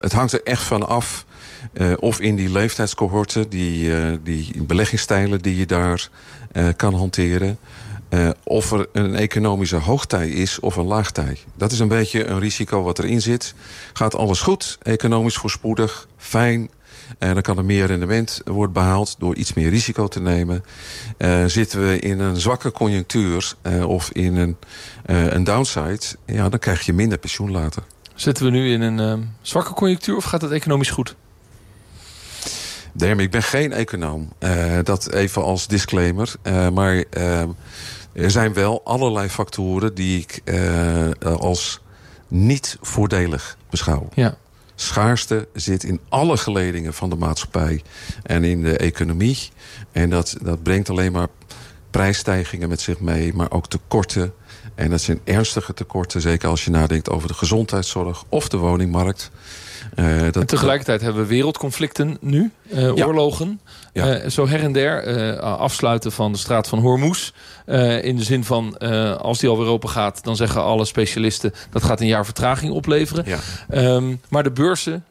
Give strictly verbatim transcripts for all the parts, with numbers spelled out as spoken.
Het hangt er echt van af. Uh, of in die leeftijdscohorten, die, uh, die beleggingsstijlen die je daar uh, kan hanteren. Uh, of er een economische hoogtij is of een laagtij. Dat is een beetje een risico wat erin zit. Gaat alles goed, economisch voorspoedig, fijn. En dan kan er meer rendement worden behaald door iets meer risico te nemen. Uh, zitten we in een zwakke conjunctuur uh, of in een, uh, een downside, ja, dan krijg je minder pensioen later. Zitten we nu in een uh, zwakke conjunctuur of gaat het economisch goed? Derm, ik ben geen econoom. Uh, dat even als disclaimer. Uh, maar uh, er zijn wel allerlei factoren die ik uh, als niet voordelig beschouw. Ja. Schaarste zit in alle geledingen van de maatschappij en in de economie. En dat, dat brengt alleen maar prijsstijgingen met zich mee, maar ook tekorten. En dat zijn ernstige tekorten, zeker als je nadenkt over de gezondheidszorg of de woningmarkt. Uh, dat, en tegelijkertijd hebben we wereldconflicten nu, uh, ja. oorlogen. Ja. Uh, zo her en der, uh, afsluiten van de straat van Hormuz. Uh, in de zin van, uh, als die alweer open gaat, dan zeggen alle specialisten, dat gaat een jaar vertraging opleveren. Ja. Um, maar de beurzen,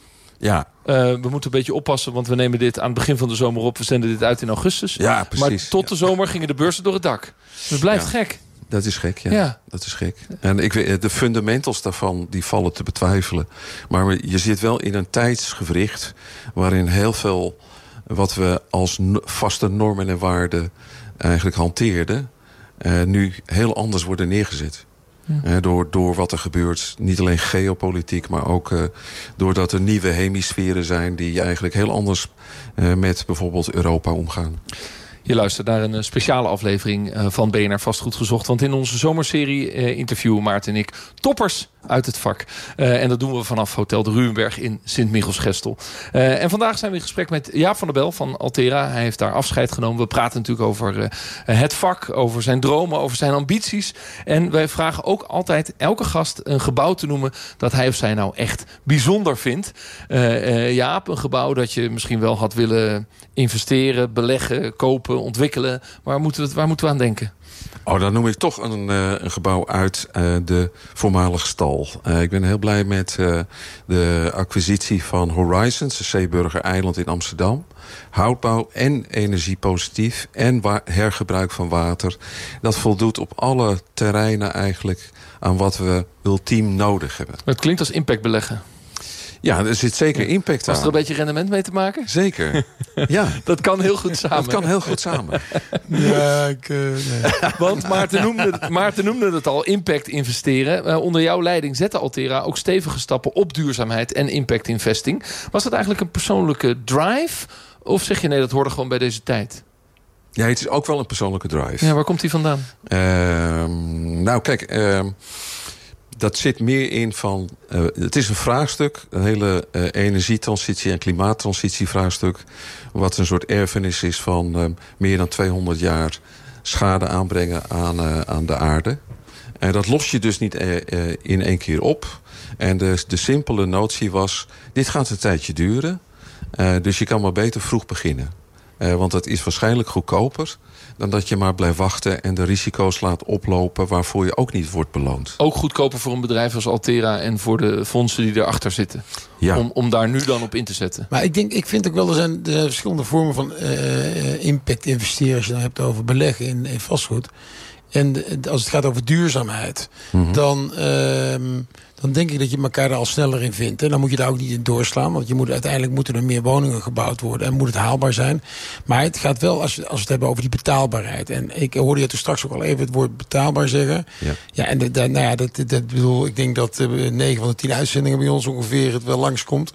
ja. uh, we moeten een beetje oppassen, want we nemen dit aan het begin van de zomer op. We zenden dit uit in augustus. Ja, precies. Maar tot de zomer gingen de beurzen door het dak. Het blijft ja. gek. Dat is gek, ja. ja. Dat is gek. En ik weet, de fundamentals daarvan, die vallen te betwijfelen. Maar je zit wel in een tijdsgewricht waarin heel veel wat we als vaste normen en waarden eigenlijk hanteerden, uh, nu heel anders worden neergezet. Ja. Uh, door, door wat er gebeurt, niet alleen geopolitiek, maar ook uh, doordat er nieuwe hemisferen zijn die eigenlijk heel anders uh, met bijvoorbeeld Europa omgaan. Je luistert naar een speciale aflevering van B N R Vastgoed Gezocht. Want in onze zomerserie uh, interviewen Maarten en ik toppers uit het vak. Uh, en dat doen we vanaf Hotel de Ruwenberg in Sint-Michels-Gestel. Uh, en vandaag zijn we in gesprek met Jaap van der Bel van Altera. Hij heeft daar afscheid genomen. We praten natuurlijk over uh, het vak, over zijn dromen, over zijn ambities. En wij vragen ook altijd elke gast een gebouw te noemen dat hij of zij nou echt bijzonder vindt. Uh, uh, Jaap, een gebouw dat je misschien wel had willen investeren, beleggen, kopen, ontwikkelen. Waar moeten we, waar moeten we aan denken? Oh, dan noem ik toch een, uh, een gebouw uit uh, de voormalige stal. Uh, ik ben heel blij met uh, de acquisitie van Horizons, de Zeeburger Eiland in Amsterdam. Houtbouw en energiepositief en wa- hergebruik van water. Dat voldoet op alle terreinen eigenlijk aan wat we ultiem nodig hebben. Het klinkt als impactbeleggen. Ja, er zit zeker impact aan. Was er een beetje rendement mee te maken? Zeker. Ja. Dat kan heel goed samen. Dat kan heel goed samen. Ja, ik, uh, nee. Want Maarten noemde, Maarten noemde het al, impact investeren. Uh, onder jouw leiding zette Altera ook stevige stappen op duurzaamheid en impact investing. Was dat eigenlijk een persoonlijke drive? Of zeg je nee, dat hoorde gewoon bij deze tijd? Ja, het is ook wel een persoonlijke drive. Ja, waar komt die vandaan? Uh, nou, kijk, Uh, dat zit meer in van, uh, het is een vraagstuk, een hele uh, energietransitie en klimaattransitie vraagstuk, wat een soort erfenis is van uh, meer dan tweehonderd jaar schade aanbrengen aan, uh, aan de aarde. En dat los je dus niet uh, uh, in één keer op. En de, de simpele notie was, dit gaat een tijdje duren, uh, dus je kan maar beter vroeg beginnen. Uh, want dat is waarschijnlijk goedkoper dan dat je maar blijft wachten en de risico's laat oplopen waarvoor je ook niet wordt beloond. Ook goedkoper voor een bedrijf als Altera en voor de fondsen die erachter zitten. Ja. Om, om daar nu dan op in te zetten. Maar ik denk, ik vind ook wel, er zijn, er zijn verschillende vormen van uh, impact investeren als je dan hebt over beleggen in, in vastgoed. En de, als het gaat over duurzaamheid, mm-hmm. dan, uh, dan denk ik dat je elkaar daar al sneller in vindt. En dan moet je daar ook niet in doorslaan. Want je moet, uiteindelijk moeten er meer woningen gebouwd worden. En moet het haalbaar zijn. Maar het gaat wel, als we, als we het hebben over die betaalbaarheid. En ik hoorde je toen straks ook al even het woord betaalbaar zeggen. Ja, ja en de, de, nou ja, dat, dat bedoel, ik denk dat uh, negen van de tien uitzendingen bij ons ongeveer het wel langskomt.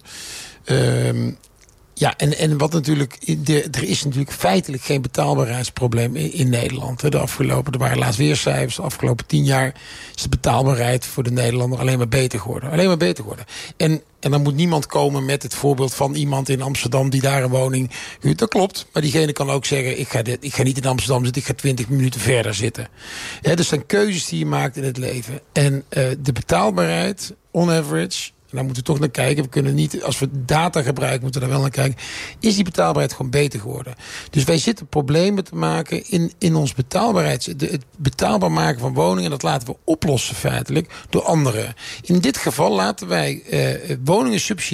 Um, Ja, en, en wat natuurlijk, de, er is natuurlijk feitelijk geen betaalbaarheidsprobleem in, in Nederland. De afgelopen, er waren laatst weer cijfers, de afgelopen tien jaar is de betaalbaarheid voor de Nederlander alleen maar beter geworden. Alleen maar beter geworden. En, en dan moet niemand komen met het voorbeeld van iemand in Amsterdam die daar een woning huurt. Dat klopt, maar diegene kan ook zeggen, ik ga, dit, ik ga niet in Amsterdam zitten, ik ga twintig minuten verder zitten. Ja, dus zijn keuzes die je maakt in het leven. En uh, de betaalbaarheid, on average, daar moeten we toch naar kijken. We kunnen niet, als we data gebruiken, moeten we daar wel naar kijken. Is die betaalbaarheid gewoon beter geworden? Dus wij zitten problemen te maken in, in ons betaalbaarheid. De, het betaalbaar maken van woningen, dat laten we oplossen feitelijk door anderen. In dit geval laten wij uh, woningen subsidiëren